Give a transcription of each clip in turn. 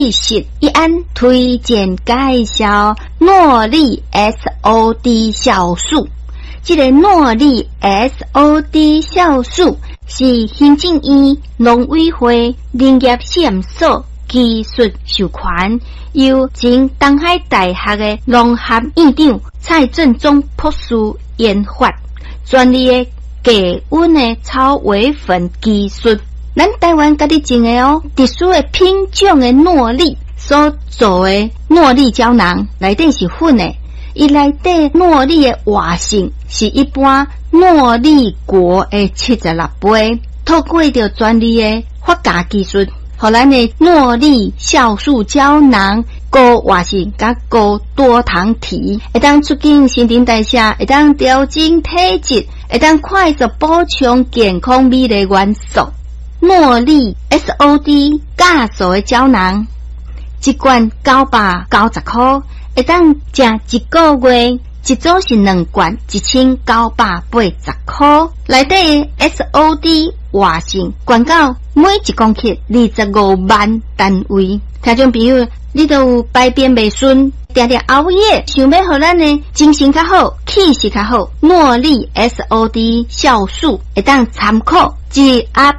实一安推荐介绍诺丽 SOD 酵素。这个诺丽 SOD 酵素是行政院农委会林业试验所技术授权，由前东海大学的农学院长蔡正宗博士研发，专利的低温的草微粉技术。咱台湾家己种的哦，特殊的品种的诺丽所做的诺丽胶囊，内底是粉的。伊内底诺丽的活性是一般诺丽果的76倍，透过着专利的发芽技术，互咱的诺丽酵素胶囊高活性甲高多糖体，会当促进新陈代谢，会当调整体质，会当快速补充健康美丽元素。诺丽 SOD 加素的胶囊，一罐990块，会当食一个月，一组是2罐，1980块。内底 SOD 活性悬到每1公克25万单位。听众朋友，你都有排便未顺，定定熬夜，想要互咱的精神较好，气势较好，诺丽 SOD 酵素会当参考，一盒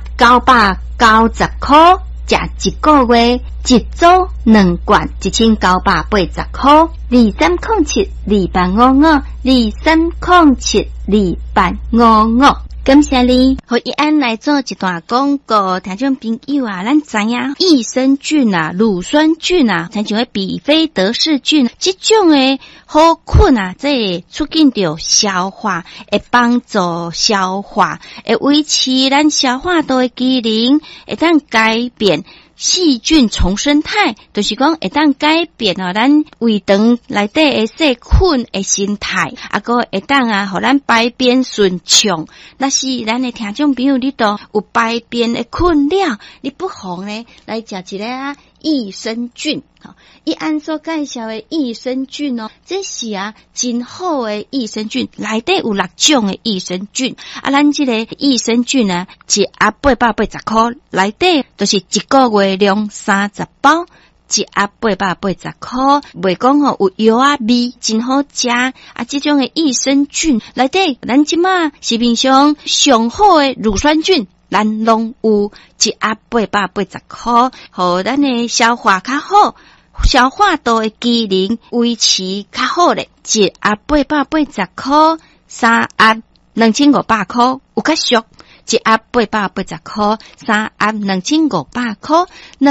990块，食一个月，一组2罐，1980块。23072855，23072855。感谢你，和一安来做一段广告。听众朋友啊，咱知影益生菌啊、乳酸菌啊，像像比菲德氏菌，这种的好菌啊，这会促进着消化，会帮助消化，会维持咱消化道的机能，会当改变细菌重生态，就是讲会当改变咱胃肠内底的细菌的生态，个会当互咱排便顺畅。那是咱的听众朋友，你都有排便的困扰，你不妨呢来食一个益生菌。一安所介绍的益生菌这是真好的益生菌，内底有6种的益生菌。咱这个益生菌一盒880块，内底就是一个月量30包，一盒880块。袂讲有药味，真好食。这种的益生菌内底，咱即马市面上上好的乳酸菌。咱拢有一盒880块，互咱的消化较好，消化道的机能维持较好咧。一盒880块，3盒2500块，有较俗。一盒880块，3盒2500块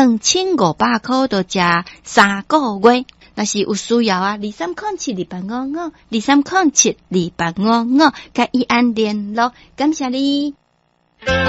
，2500块就食3个月。若是有需要23072855，23072855，甲一安联络，感谢你。